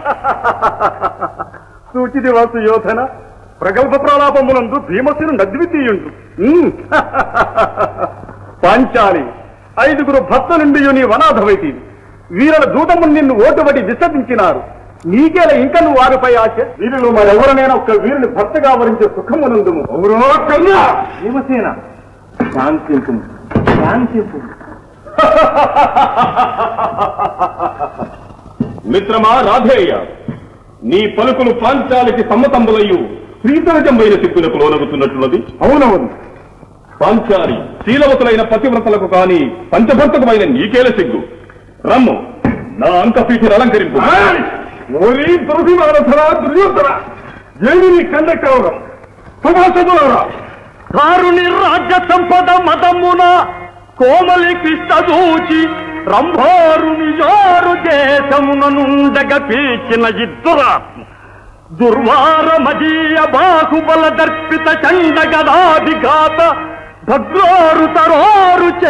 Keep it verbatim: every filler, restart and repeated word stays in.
సూచిది వాసు యోధన ప్రగల్భ ప్రలాపమునందు భీమసేను నద్వితీయుండు. పాంచాలి ఐదుగురు భక్త నుండి నీ వనాధవైతి వీరుల దూతము నిన్ను ఓటుబడి విసర్జించినారు. నీకేలా ఇంకా నువ్వు వారిపై ఆశ? వీరులు మరెవరనైనా ఒక్క వీరుని భర్తగా వరించే సుఖమునందుము. భీమసేన శాంతింపు శాంతింపు. మిత్రమా రాధేయ, నీ పలుకులు పాంచాలికి సమ్మతంబులయ్యు శ్రీతరజంబైన సిక్కులకు లోనగుతున్నట్లున్నది. అవునవును. పాంచాలి శీలవతులైన పతివ్రతలకు కాని పంచభర్తకమైన నీకేల సిగ్గు. రమ్ము నా అంకపీఠిని అలంకరింపు. దుర్యోధన ఏమి నీ కండక్టవరం సభాసదులారా, కారుని రాజ్య సంపద మదమున కోమలి కృష్ణ దూచి రంభారుని యారు దేశమున నుండగ పీచిన ఇద్దురాత్మ దుర్వార మదీయ బాహుబల దర్పిత చండ గదాభిఘాత భద్రారు తరారు